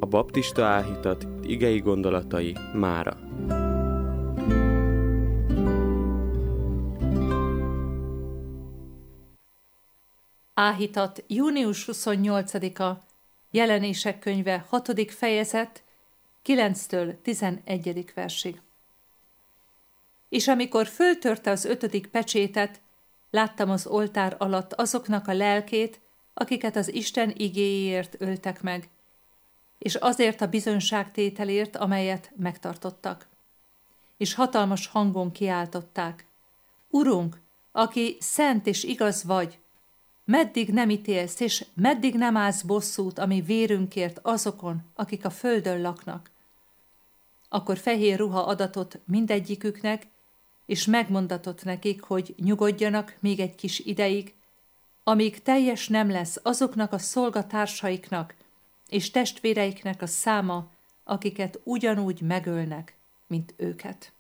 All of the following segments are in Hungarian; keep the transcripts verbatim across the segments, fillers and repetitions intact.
A baptista áhítat igei gondolatai mára. Áhítat június huszonnyolcadika, Jelenések könyve hatodik fejezet, kilenctől tizenegyedik versig. És amikor föltörte az ötödik pecsétet, láttam az oltár alatt azoknak a lelkét, akiket az Isten igéjéért öltek meg, és azért a bizonyságtételért, amelyet megtartottak. És hatalmas hangon kiáltották: Urunk, aki szent és igaz vagy, meddig nem ítélsz, és meddig nem állsz bosszút a mi vérünkért azokon, akik a földön laknak? Akkor fehér ruha adatott mindegyiküknek, és megmondatott nekik, hogy nyugodjanak még egy kis ideig, amíg teljes nem lesz azoknak a szolgatársaiknak és testvéreiknek a száma, akiket ugyanúgy megölnek, mint őket.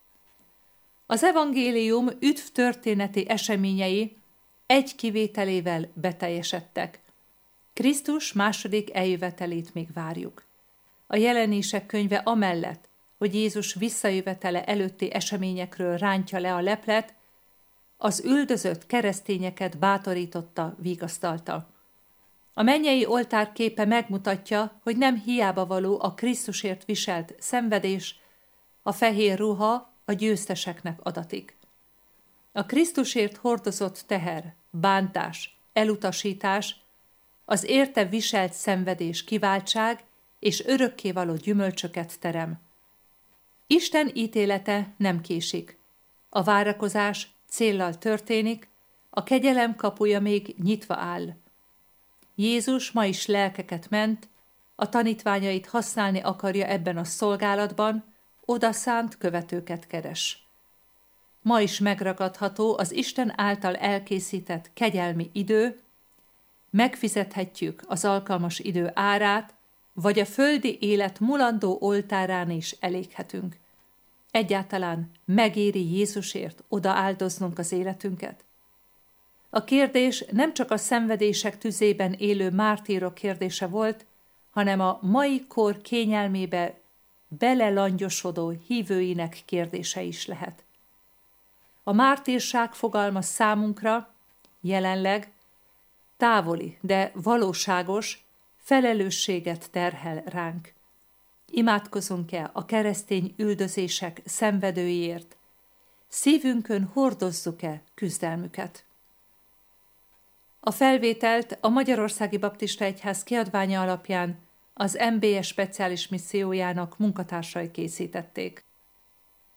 Az evangélium üdv történeti eseményei egy kivételével beteljesedtek. Krisztus második eljövetelét még várjuk. A Jelenések könyve amellett, hogy Jézus visszajövetele előtti eseményekről rántja le a leplet, az üldözött keresztényeket bátorította, vigasztalta. A mennyei oltár képe megmutatja, hogy nem hiába való a Krisztusért viselt szenvedés, a fehér ruha a győzteseknek adatik. A Krisztusért hordozott teher, bántás, elutasítás, az érte viselt szenvedés kiváltság és örökkévaló gyümölcsöket terem. Isten ítélete nem késik. A várakozás céllal történik, a kegyelem kapuja még nyitva áll. Jézus ma is lelkeket ment, a tanítványait használni akarja ebben a szolgálatban, odaszánt követőket keres. Ma is megragadható az Isten által elkészített kegyelmi idő, megfizethetjük az alkalmas idő árát, vagy a földi élet mulandó oltárán is eléghetünk. Egyáltalán megéri Jézusért odaáldoznunk az életünket? A kérdés nem csak a szenvedések tüzében élő mártírok kérdése volt, hanem a mai kor kényelmébe belelangyosodó hívőinek kérdése is lehet. A mártírság fogalma számunkra jelenleg távoli, de valóságos felelősséget terhel ránk. Imádkozunk-e a keresztény üldözések szenvedőiért? Szívünkön hordozzuk-e küzdelmüket? A felvételt a Magyarországi Baptista Egyház kiadványa alapján az em bé es speciális missziójának munkatársai készítették.